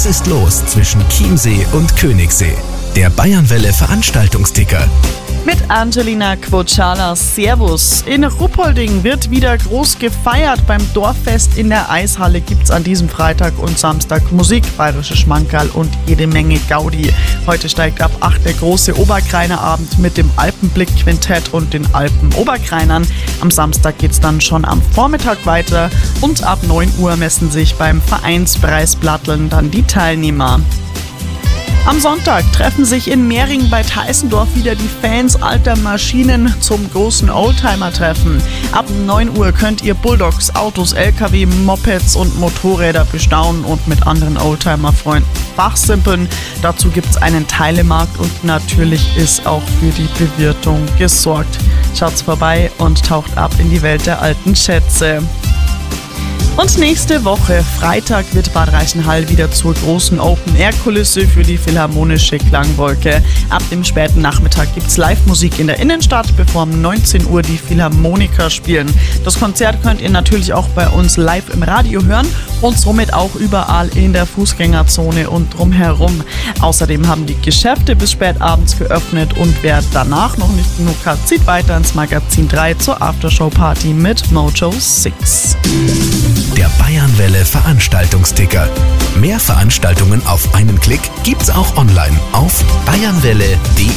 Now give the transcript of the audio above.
Was ist los zwischen Chiemsee und Königssee? Der Bayernwelle Veranstaltungsticker. Mit Angelina Quocala. Servus. In Ruppolding wird wieder groß gefeiert. Beim Dorffest in der Eishalle gibt's an diesem Freitag und Samstag Musik, bayerische Schmankerl und jede Menge Gaudi. Heute steigt ab 8 der große Oberkreiner-Abend mit dem Alpenblick-Quintett und den Alpen-Oberkreinern. Am Samstag geht's dann schon am Vormittag weiter und ab 9 Uhr messen sich beim Vereinspreisblatteln dann die Teilnehmer. Am Sonntag treffen sich in Mehring bei Teissendorf wieder die Fans alter Maschinen zum großen Oldtimer-Treffen. Ab 9 Uhr könnt ihr Bulldogs, Autos, LKW, Mopeds und Motorräder bestaunen und mit anderen Oldtimer-Freunden fachsimpeln. Dazu gibt's einen Teilemarkt und natürlich ist auch für die Bewirtung gesorgt. Schaut's vorbei und taucht ab in die Welt der alten Schätze. Und nächste Woche, Freitag, wird Bad Reichenhall wieder zur großen Open-Air-Kulisse für die Philharmonische Klangwolke. Ab dem späten Nachmittag gibt's Live-Musik in der Innenstadt, bevor um 19 Uhr die Philharmoniker spielen. Das Konzert könnt ihr natürlich auch bei uns live im Radio hören und somit auch überall in der Fußgängerzone und drumherum. Außerdem haben die Geschäfte bis spät abends geöffnet und wer danach noch nicht genug hat, zieht weiter ins Magazin 3 zur Aftershow-Party mit Mojo 6. Der Bayernwelle Veranstaltungsticker. Mehr Veranstaltungen auf einen Klick gibt's auch online auf bayernwelle.de.